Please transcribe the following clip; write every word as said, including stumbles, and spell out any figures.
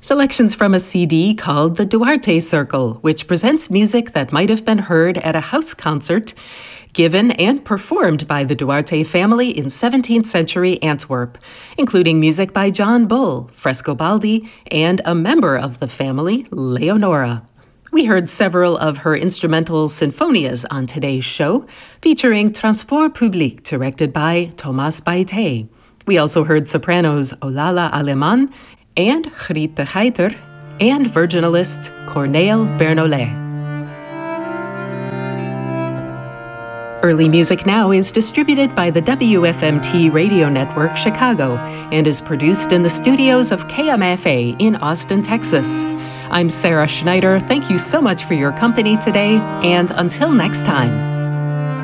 Selections from a C D called The Duarte Circle, which presents music that might have been heard at a house concert given and performed by the Duarte family in seventeenth century Antwerp, including music by John Bull, Frescobaldi, and a member of the family, Leonora. We heard several of her instrumental sinfonias on today's show, featuring Transport Public, directed by Thomas Baite. We also heard sopranos Olala Aleman and Griete Geiter, and virginalist Corneille Bernolet. Early Music Now is distributed by the W F M T Radio Network Chicago and is produced in the studios of K M F A in Austin, Texas. I'm Sarah Schneider. Thank you so much for your company today, and until next time.